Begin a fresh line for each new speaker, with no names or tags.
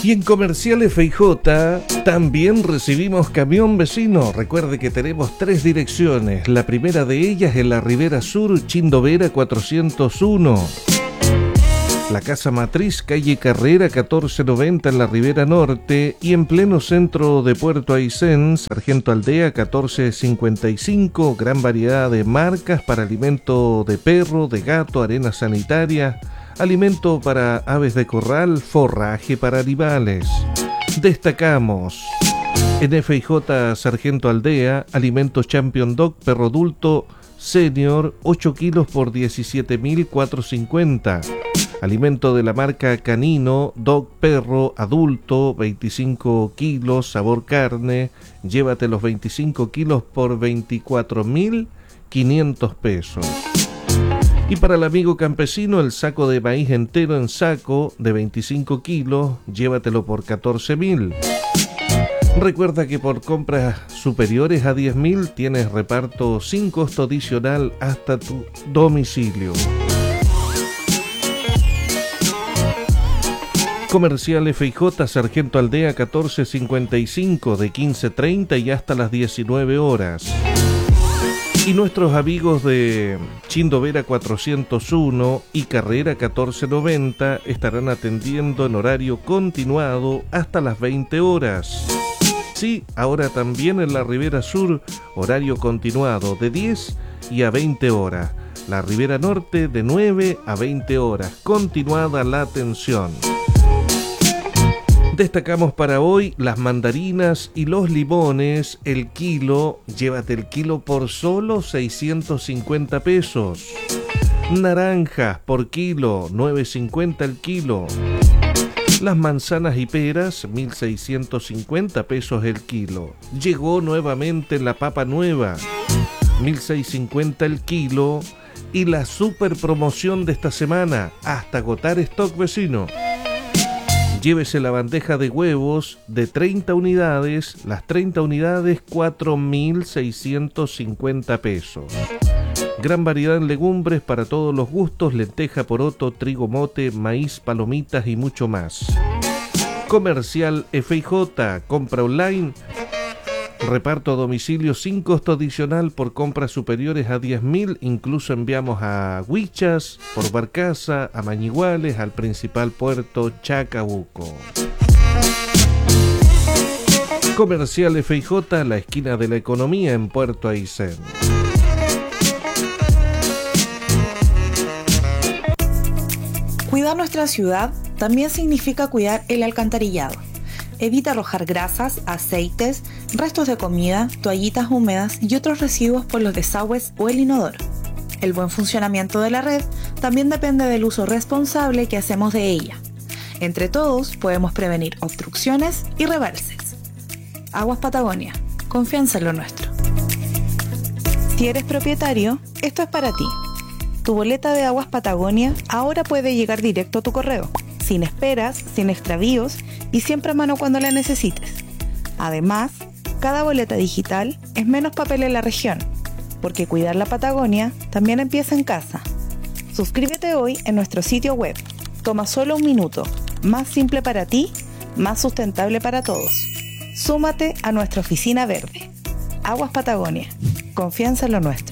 Y en Comercial FJ también recibimos camión vecino. Recuerde que tenemos 3 direcciones. La primera de ellas en la Ribera Sur, Chindovera 401. La Casa Matriz, calle Carrera 1490 en la Ribera Norte. Y en pleno centro de Puerto Aysén, Sargento Aldea 1455. Gran variedad de marcas para alimento de perro, de gato, arena sanitaria, alimento para aves de corral, forraje para animales. Destacamos en FJ Sargento Aldea, alimentos Champion Dog, perro adulto senior, 8 kilos por 17.450. Alimento de la marca Canino, Dog Perro Adulto, 25 kilos, sabor carne. Llévate los 25 kilos por 24.500 pesos. Y para el amigo campesino, el saco de maíz entero en saco de 25 kilos, llévatelo por 14.000. Recuerda que por compras superiores a 10.000 tienes reparto sin costo adicional hasta tu domicilio. Comercial FJ Sargento Aldea 1455 de 15:30 y hasta las 19 horas. Y nuestros amigos de Chindovera 401 y Carrera 1490 estarán atendiendo en horario continuado hasta las 20 horas. Sí, ahora también en la Ribera Sur, horario continuado de 10 y a 20 horas. La Ribera Norte de 9 a 20 horas, continuada la atención. Destacamos para hoy las mandarinas y los limones, el kilo, llévate el kilo por solo 650 pesos. Naranjas por kilo, 9.50 el kilo. Las manzanas y peras, 1.650 pesos el kilo. Llegó nuevamente la papa nueva, 1.650 el kilo. Y la super promoción de esta semana, hasta agotar stock vecino. Llévese la bandeja de huevos de 30 unidades, las 30 unidades 4.650 pesos. Gran variedad en legumbres para todos los gustos, lenteja, poroto, trigo, mote, maíz, palomitas y mucho más. Comercial FJ, compra online, reparto a domicilio sin costo adicional por compras superiores a 10.000, incluso enviamos a Huichas, por Barcaza, a Mañiguales, al principal puerto Chacabuco. Comercial FJ, la esquina de la economía en Puerto Aysén.
Cuidar nuestra ciudad también significa cuidar el alcantarillado. Evita arrojar grasas, aceites, restos de comida, toallitas húmedas y otros residuos por los desagües o el inodoro. El buen funcionamiento de la red también depende del uso responsable que hacemos de ella. Entre todos podemos prevenir obstrucciones y rebalses. Aguas Patagonia, confianza en lo nuestro. Si eres propietario, esto es para ti. Tu boleta de Aguas Patagonia ahora puede llegar directo a tu correo, sin esperas, sin extravíos y siempre a mano cuando la necesites. Además, cada boleta digital es menos papel en la región, porque cuidar la Patagonia también empieza en casa. Suscríbete hoy en nuestro sitio web. Toma solo un minuto, más simple para ti, más sustentable para todos. Súmate a nuestra oficina verde. Aguas Patagonia, confianza en lo nuestro.